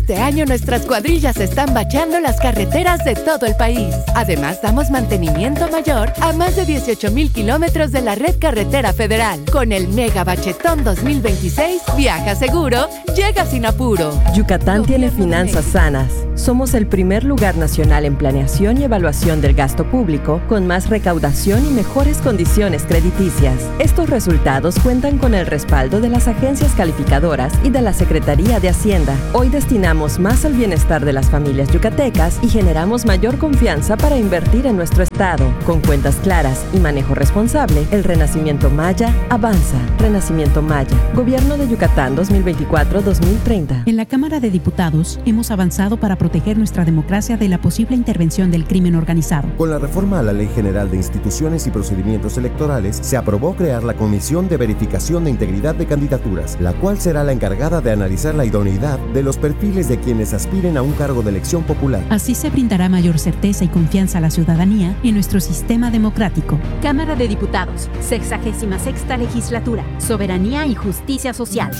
Este año nuestras cuadrillas están bacheando las carreteras de todo el país. Además, damos mantenimiento mayor a más de 18,000 kilómetros de la red carretera federal. Con el Mega Bachetón 2026, viaja seguro, llega sin apuro. Yucatán tiene finanzas sanas. Somos el primer lugar nacional en planeación y evaluación del gasto público, con más recaudación y mejores condiciones crediticias. Estos resultados cuentan con el respaldo de las agencias calificadoras y de la Secretaría de Hacienda. Hoy destinamos más al bienestar de las familias yucatecas y generamos mayor confianza para invertir en nuestro estado. Con cuentas claras y manejo responsable, el Renacimiento Maya avanza. Renacimiento Maya. Gobierno de Yucatán 2024-2030. En la Cámara de Diputados hemos avanzado para proteger nuestra democracia de la posible intervención del crimen organizado. Con la reforma a la Ley General de Instituciones y Procedimientos Electorales, se aprobó crear la Comisión de Verificación de Integridad de Candidaturas, la cual será la encargada de analizar la idoneidad de los perfiles de quienes aspiren a un cargo de elección popular. Así se brindará mayor certeza y confianza a la ciudadanía en nuestro sistema democrático. Cámara de Diputados, 66ª Legislatura, Soberanía y Justicia Social.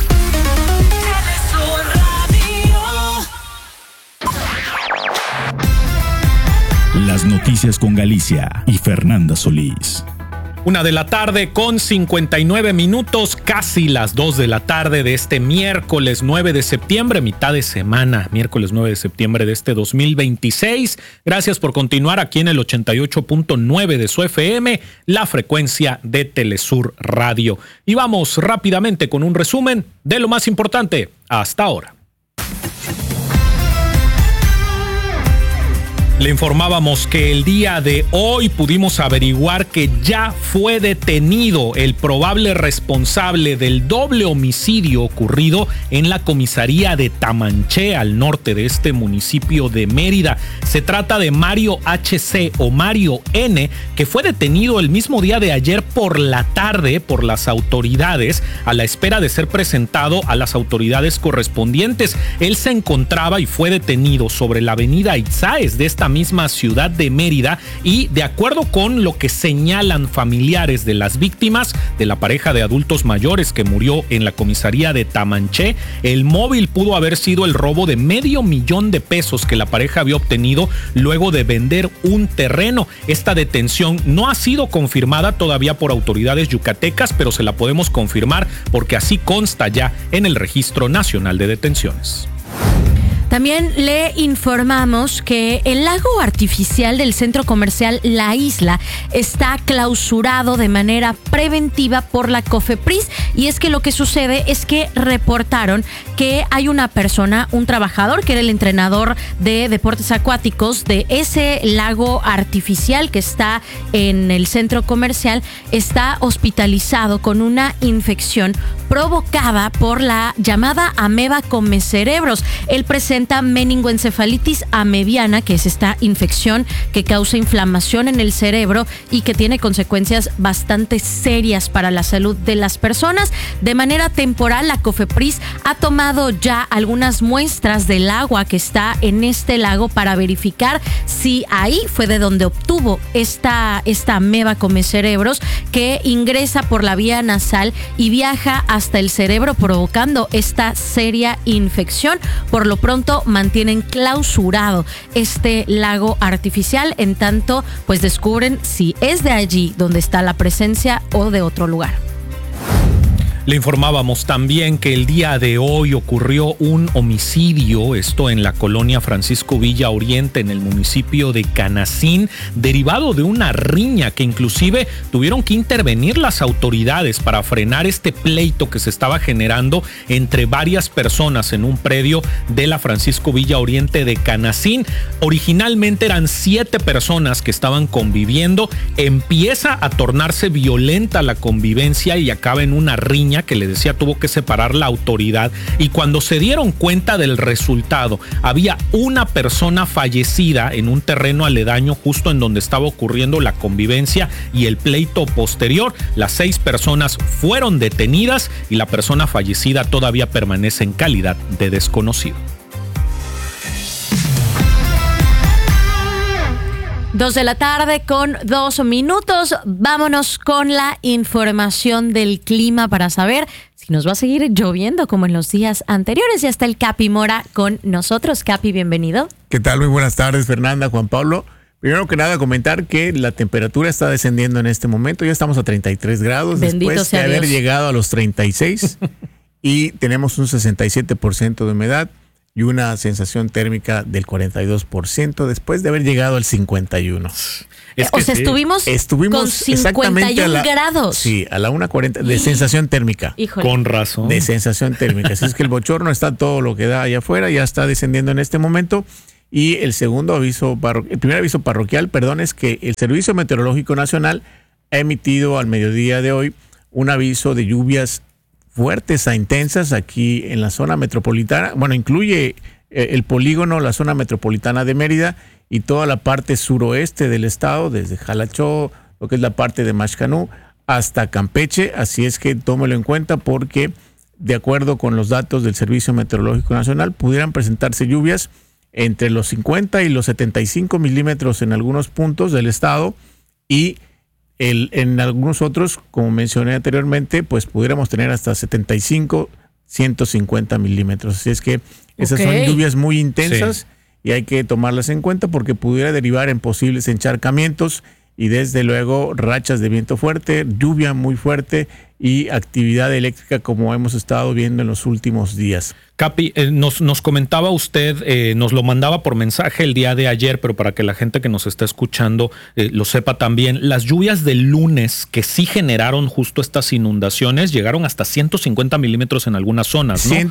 Las noticias con Galicia y Fernanda Solís. 1:59 p.m, casi las 2 de la tarde de este miércoles 9 de septiembre, mitad de semana, miércoles 9 de septiembre de este 2026. Gracias por continuar aquí en el 88.9 de su FM, la frecuencia de Telesur Radio. Y vamos rápidamente con un resumen de lo más importante hasta ahora. Le informábamos que el día de hoy pudimos averiguar que ya fue detenido el probable responsable del doble homicidio ocurrido en la comisaría de Tamanché, al norte de este municipio de Mérida. Se trata de Mario H.C. o Mario N., que fue detenido el mismo día de ayer por la tarde por las autoridades a la espera de ser presentado a las autoridades correspondientes. Él se encontraba y fue detenido sobre la avenida Itzáes de esta misma ciudad de Mérida, y de acuerdo con lo que señalan familiares de las víctimas de la pareja de adultos mayores que murió en la comisaría de Tamanché, el móvil pudo haber sido el robo de $500,000 que la pareja había obtenido luego de vender un terreno. Esta detención no ha sido confirmada todavía por autoridades yucatecas, pero se la podemos confirmar porque así consta ya en el Registro Nacional de Detenciones. También le informamos que el lago artificial del centro comercial La Isla está clausurado de manera preventiva por la COFEPRIS, y es que lo que sucede es que reportaron que hay una persona, un trabajador que era el entrenador de deportes acuáticos de ese lago artificial que está en el centro comercial, está hospitalizado con una infección provocada por la llamada ameba comecerebros. Él presenta meningoencefalitis amebiana, que es esta infección que causa inflamación en el cerebro y que tiene consecuencias bastante serias para la salud de las personas. De manera temporal, la COFEPRIS ha tomado ya algunas muestras del agua que está en este lago para verificar si ahí fue de donde obtuvo esta ameba comecerebros, que ingresa por la vía nasal y viaja hasta el cerebro, provocando esta seria infección. Por lo pronto mantienen clausurado este lago artificial, en tanto pues descubren si es de allí donde está la presencia o de otro lugar. Le informábamos también que el día de hoy ocurrió un homicidio, esto en la colonia Francisco Villa Oriente, en el municipio de Canacín, derivado de una riña que inclusive tuvieron que intervenir las autoridades para frenar este pleito que se estaba generando entre varias personas en un predio de la Francisco Villa Oriente de Canacín. Originalmente eran 7 personas que estaban conviviendo, empieza a tornarse violenta la convivencia y acaba en una riña que le decía tuvo que separar la autoridad, y cuando se dieron cuenta del resultado había una persona fallecida en un terreno aledaño justo en donde estaba ocurriendo la convivencia y el pleito posterior. Las 6 personas fueron detenidas y la persona fallecida todavía permanece en calidad de desconocido. 2 de la tarde con 2 minutos. Vámonos con la información del clima para saber si nos va a seguir lloviendo como en los días anteriores. Ya está el Capi Mora con nosotros. Capi, bienvenido. ¿Qué tal? Muy buenas tardes, Fernanda, Juan Pablo. Primero que nada, comentar que la temperatura está descendiendo en este momento. Ya estamos a 33 grados Bendito después sea de haber Dios. llegado a los 36 y tenemos un 67% de humedad y una sensación térmica del 42% después de haber llegado al 51%. O sea, estuvimos con 51 grados. Sí, a la 1:40 de sensación térmica. Híjole. Con razón. De sensación térmica. Así es que el bochorno está todo lo que da allá afuera, ya está descendiendo en este momento. Y el primer aviso parroquial, es que el Servicio Meteorológico Nacional ha emitido al mediodía de hoy un aviso de lluvias fuertes a intensas aquí en la zona metropolitana. Bueno, incluye el polígono, la zona metropolitana de Mérida y toda la parte suroeste del estado, desde Jalachó, lo que es la parte de Maxcanú, hasta Campeche. Así es que tómelo en cuenta porque, de acuerdo con los datos del Servicio Meteorológico Nacional, pudieran presentarse lluvias entre los 50 y los 75 milímetros en algunos puntos del estado y en algunos otros, como mencioné anteriormente, pues pudiéramos tener hasta 75, 150 milímetros. Así es que esas son lluvias muy intensas y hay que tomarlas en cuenta porque pudiera derivar en posibles encharcamientos y desde luego rachas de viento fuerte, lluvia muy fuerte y actividad eléctrica como hemos estado viendo en los últimos días. Capi, nos comentaba usted, nos lo mandaba por mensaje el día de ayer, pero para que la gente que nos está escuchando lo sepa también, las lluvias del lunes que sí generaron justo estas inundaciones llegaron hasta 150 milímetros en algunas zonas, ¿no?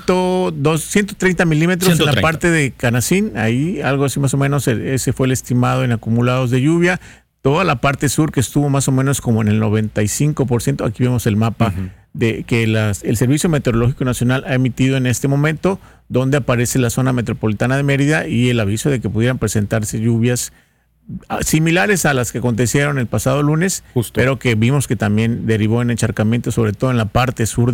130 milímetros 130. En la parte de Canacín, ahí algo así más o menos, ese fue el estimado en acumulados de lluvia. Toda la parte sur que estuvo más o menos como en el 95%, aquí vemos el mapa de que el Servicio Meteorológico Nacional ha emitido en este momento, donde aparece la zona metropolitana de Mérida y el aviso de que pudieran presentarse lluvias similares a las que acontecieron el pasado lunes, pero que vimos que también derivó en encharcamiento, sobre todo en la parte sur